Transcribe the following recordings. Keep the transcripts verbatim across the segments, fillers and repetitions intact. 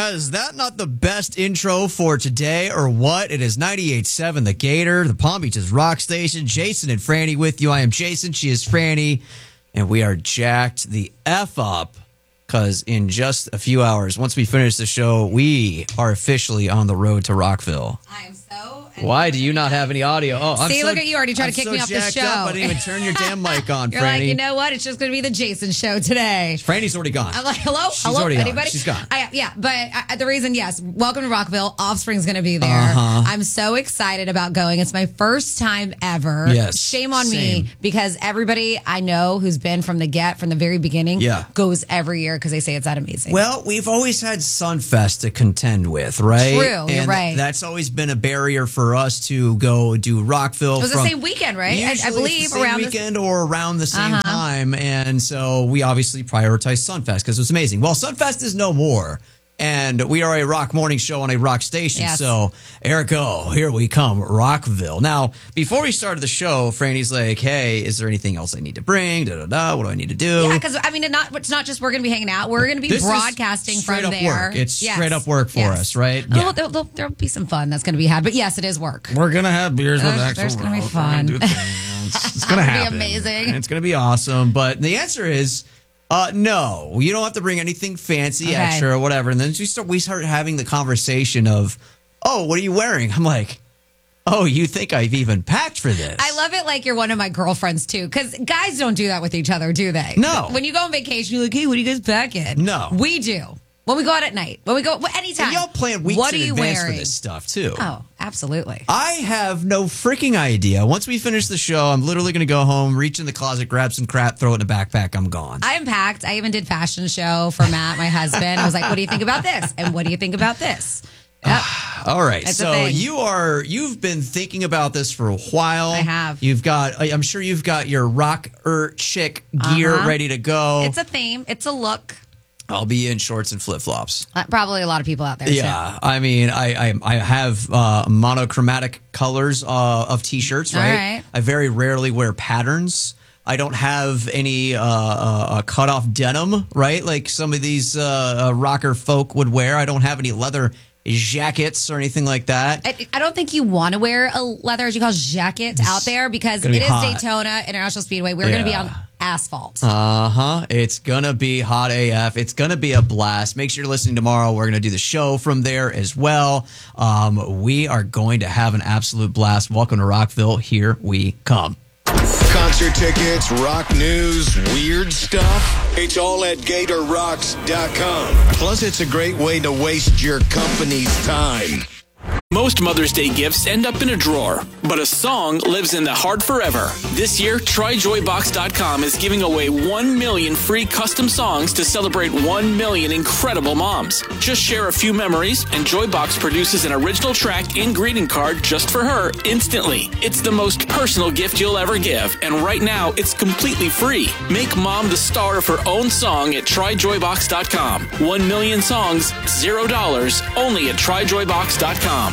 is that not the best intro for today or what? It is ninety-eight point seven The Gator, the Palm Beaches Rock Station. Jason and Franny with you. I am Jason. She is Franny. And we are jacked the F up because in just a few hours, once we finish the show, we are officially on the road to Rockville. I am so... Why do you not have any audio? Oh, I'm See, so, look at you already trying I'm to kick so me off the jacked show. Up, I didn't even turn your damn mic on, You're Franny. like, you know what? It's just going to be the Jason show today. Franny's already gone. I'm like, hello? She's hello? already Anybody? gone. She's gone. I, yeah, but uh, the reason, yes, welcome to Rockville. Offspring's going to be there. Uh-huh. I'm so excited about going. It's my first time ever. Yes. Shame on Same. me because everybody I know who's been from the get, from the very beginning, yeah. goes every year because they say it's that amazing. Well, we've always had Sunfest to contend with, right? True, and you're right. That's always been a barrier for us to go do Rockville. It was from, the same weekend, right? I, I usually believe it's the same around weekend this... or around the same uh-huh. time. And so we obviously prioritized Sunfest because it was amazing. Well, Sunfest is no more. And we are a rock morning show on a rock station. Yes. So, Erico, here we come, Rockville. Now, before we started the show, Franny's like, hey, is there anything else I need to bring? Da, da, da. What do I need to do? Yeah, because, I mean, it not, it's not just we're going to be hanging out. We're going to be This broadcasting is straight from up there. Work. It's yes. straight up work for yes. us, right? Oh, Yeah. there'll, there'll, there'll be some fun that's going to be had. But yes, it is work. We're going to have beers with There's- Axl there's gonna be Rose. fun. We're gonna do things. It's going to It'll be happen. amazing. It's going to be awesome. But the answer is uh, no. You don't have to bring anything fancy, Okay. extra, or whatever. And then we start, we start having the conversation of, oh, what are you wearing? I'm like, oh, you think I've even packed for this? I love it like you're one of my girlfriends, too, because guys don't do that with each other, do they? No. When you go on vacation, you're like, hey, what are you guys packing? No. We do. When we go out at night. When we go, anytime. And y'all plan weeks what in are you advance wearing? for this stuff, too. Oh, absolutely. I have no freaking idea. Once we finish the show, I'm literally going to go home, reach in the closet, grab some crap, throw it in a backpack. I'm gone. I am packed. I even did fashion show for Matt, my husband. I was like, what do you think about this? And what do you think about this? Yep. All right. That's the so thing. you are you've been thinking about this for a while. I have. You've got I'm sure you've got your rock er chick gear Uh-huh. ready to go. It's a theme. It's a look. I'll be in shorts and flip flops. Uh, Probably a lot of people out there. Yeah, I mean, I I, I have uh, monochromatic colors uh, of t-shirts, All right? right. I very rarely wear patterns. I don't have any uh, uh, uh, cut-off denim, right? Like some of these uh, uh, rocker folk would wear. I don't have any leather jackets or anything like that. I, I don't think you want to wear a leather, as you call, jacket out there because gonna it be is hot. Daytona International Speedway. We're going to be Yeah. on asphalt. Uh-huh. It's gonna be hot A F. It's gonna be a blast. Make sure you're listening tomorrow. We're gonna do the show from there as well. Um, we are going to have an absolute blast. Welcome to Rockville. Here we come. Concert tickets, rock news, weird stuff. It's all at gator rocks dot com. Plus, it's a great way to waste your company's time. Most Mother's Day gifts end up in a drawer, but a song lives in the heart forever. This year, try joy box dot com is giving away one million free custom songs to celebrate one million incredible moms. Just share a few memories, and Joybox produces an original track and greeting card just for her instantly. It's the most personal gift you'll ever give, and right now, it's completely free. Make mom the star of her own song at try joy box dot com. One million songs, zero dollars, only at try joy box dot com.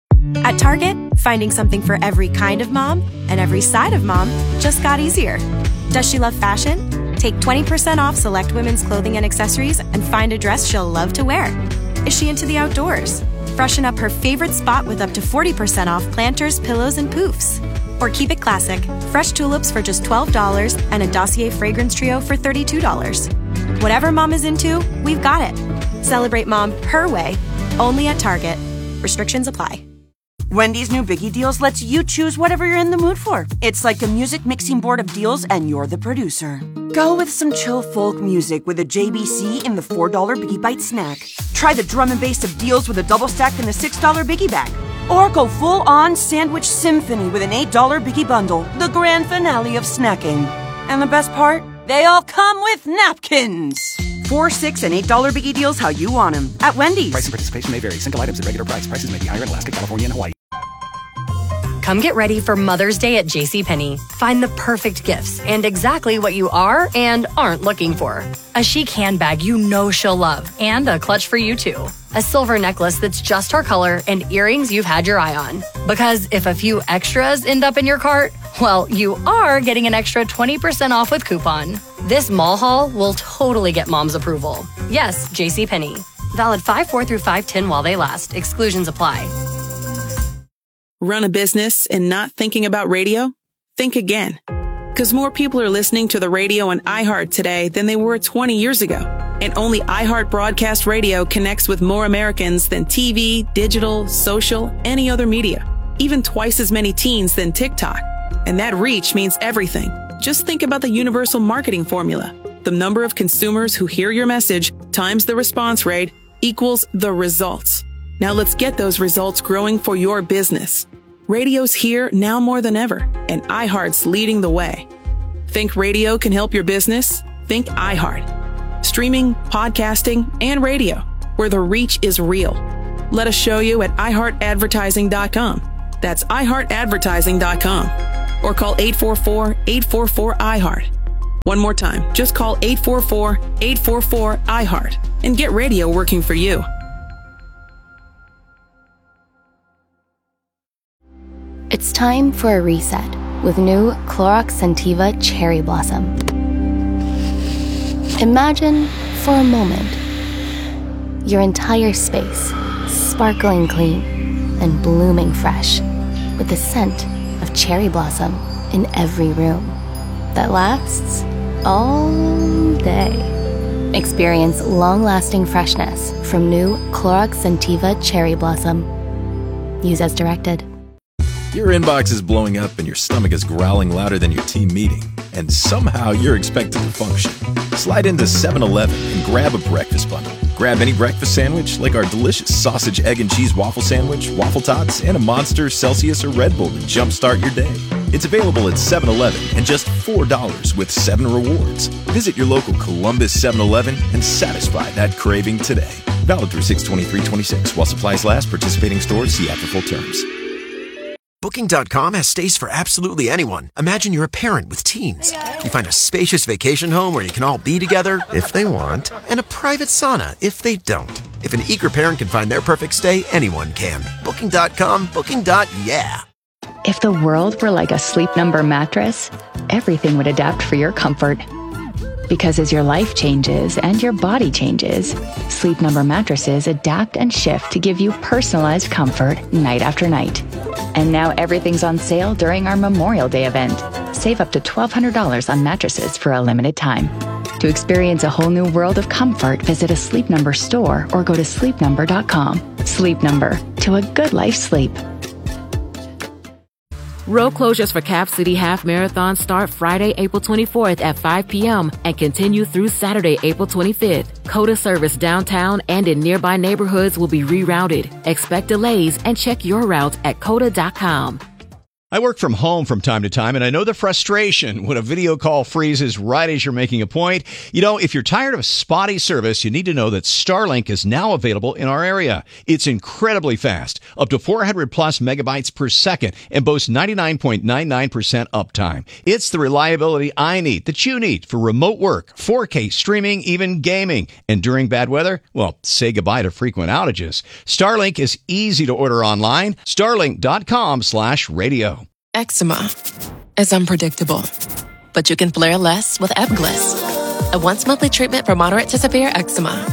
At Target, finding something for every kind of mom and every side of mom just got easier. Does she love fashion? Take twenty percent off select women's clothing and accessories and find a dress she'll love to wear. Is she into the outdoors? Freshen up her favorite spot with up to forty percent off planters, pillows, and poofs. Or keep it classic, fresh tulips for just twelve dollars and a Dossier fragrance trio for thirty-two dollars. Whatever mom is into, we've got it. Celebrate mom her way, only at Target. Restrictions apply. Wendy's new Biggie Deals lets you choose whatever you're in the mood for. It's like a music mixing board of deals, and you're the producer. Go with some chill folk music with a J B C in the four dollar Biggie Bite snack. Try the drum and bass of deals with a double stack in the six dollar Biggie Bag. Or go full-on sandwich symphony with an eight dollar Biggie Bundle, the grand finale of snacking. And the best part? They all come with napkins. Four, six, and eight dollar Biggie Deals how you want them at Wendy's. Price and participation may vary. Single items at regular price. Prices may be higher in Alaska, California, and Hawaii. Come get ready for Mother's Day at JCPenney. Find the perfect gifts and exactly what you are and aren't looking for. A chic handbag you know she'll love and a clutch for you too. A silver necklace that's just her color and earrings you've had your eye on. Because if a few extras end up in your cart, well, you are getting an extra twenty percent off with coupon. This mall haul will totally get mom's approval. Yes, JCPenney. Valid five four through five ten while they last. Exclusions apply. Run a business and not thinking about radio? Think again. Because more people are listening to the radio on iHeart today than they were twenty years ago. And only iHeart Broadcast Radio connects with more Americans than T V, digital, social, any other media. Even twice as many teens than TikTok. And that reach means everything. Just think about the universal marketing formula. The number of consumers who hear your message times the response rate equals the results. Now let's get those results growing for your business. Radio's here now more than ever, and iHeart's leading the way. Think radio can help your business? Think iHeart. Streaming, podcasting, and radio, where the reach is real. Let us show you at i heart advertising dot com. That's i heart advertising dot com. Or call eight four four, eight four four, I heart. One more time, just call eight four four, eight four four, I heart and get radio working for you. It's time for a reset with new Clorox Scentiva Cherry Blossom. Imagine, for a moment, your entire space sparkling clean and blooming fresh with the scent of cherry blossom in every room that lasts all day. Experience long-lasting freshness from new Clorox Scentiva Cherry Blossom. Use as directed. Your inbox is blowing up and your stomach is growling louder than your team meeting, and somehow you're expected to function. Slide into seven eleven and grab a breakfast bundle. Grab any breakfast sandwich like our delicious sausage, egg, and cheese waffle sandwich, waffle tots, and a Monster, Celsius, or Red Bull to jumpstart your day. It's available at seven eleven and just four dollars with seven rewards. Visit your local Columbus seven eleven and satisfy that craving today. Valid through six twenty-three twenty-six while supplies last. Participating stores, see after full terms. Booking dot com has stays for absolutely anyone. Imagine you're a parent with teens. You find a spacious vacation home where you can all be together, if they want, and a private sauna, if they don't. If an eager parent can find their perfect stay, anyone can. Booking dot com, booking. Yeah. If the world were like a Sleep Number mattress, everything would adapt for your comfort. Because as your life changes and your body changes, Sleep Number mattresses adapt and shift to give you personalized comfort night after night. And now everything's on sale during our Memorial Day event. Save up to twelve hundred dollars on mattresses for a limited time. To experience a whole new world of comfort, visit a Sleep Number store or go to sleep number dot com. Sleep Number, to a good life sleep. Road closures for Cap City Half Marathon start Friday, April twenty-fourth at five p.m. and continue through Saturday, April twenty-fifth. COTA service downtown and in nearby neighborhoods will be rerouted. Expect delays and check your route at cota dot com. I work from home from time to time, and I know the frustration when a video call freezes right as you're making a point. You know, if you're tired of spotty service, you need to know that Starlink is now available in our area. It's incredibly fast, up to four hundred plus megabytes per second, and boasts ninety-nine point nine nine percent uptime. It's the reliability I need, that you need, for remote work, four K streaming, even gaming. And during bad weather, well, say goodbye to frequent outages. Starlink is easy to order online. starlink dot com slash radio. Eczema is unpredictable, but you can flare less with Ebglyss, a once-monthly treatment for moderate to severe eczema.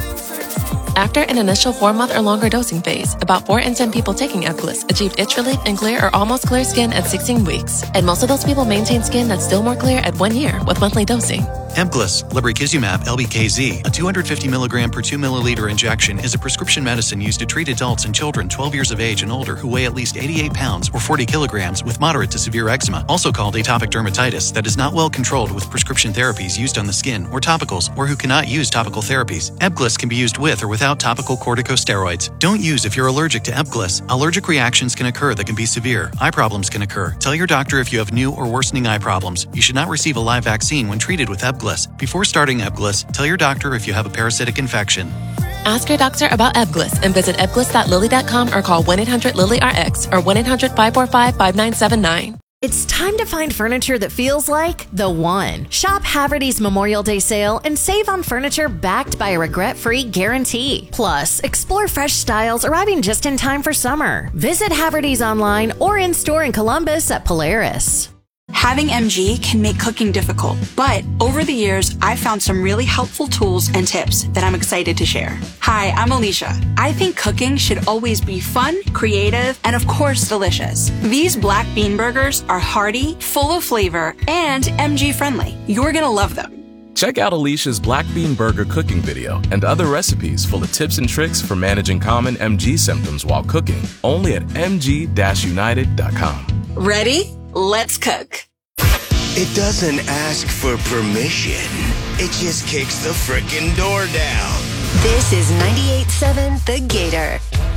After an initial four-month or longer dosing phase, about four in ten people taking Ebglyss achieved itch relief and clear or almost clear skin at sixteen weeks, and most of those people maintain skin that's still more clear at one year with monthly dosing. Ebglyss, lebrikizumab L B K Z, a two hundred fifty milligram per two milliliter injection, is a prescription medicine used to treat adults and children twelve years of age and older who weigh at least eighty-eight pounds or forty kilograms with moderate to severe eczema, also called atopic dermatitis, that is not well controlled with prescription therapies used on the skin or topicals, or who cannot use topical therapies. Ebglyss can be used with or without topical corticosteroids. Don't use if you're allergic to Ebglyss. Allergic reactions can occur that can be severe. Eye problems can occur. Tell your doctor if you have new or worsening eye problems. You should not receive a live vaccine when treated with Ebglyss. Before starting Ebglyss, tell your doctor if you have a parasitic infection. Ask your doctor about Ebglyss and visit ebglyss dot lilly dot com or call one eight hundred lilly R X or one eight hundred five four five five nine seven nine. It's time to find furniture that feels like the one. Shop Haverty's Memorial Day sale and save on furniture backed by a regret-free guarantee. Plus, explore fresh styles arriving just in time for summer. Visit Haverty's online or in-store in Columbus at Polaris. Having M G can make cooking difficult, but over the years, I've found some really helpful tools and tips that I'm excited to share. Hi, I'm Alicia. I think cooking should always be fun, creative, and of course, delicious. These black bean burgers are hearty, full of flavor, and M G friendly. You're gonna love them. Check out Alicia's Black Bean Burger cooking video and other recipes full of tips and tricks for managing common M G symptoms while cooking, only at m g dash united dot com. Ready? Let's cook. It doesn't ask for permission. It just kicks the frickin' door down. This is ninety-eight point seven The Gator.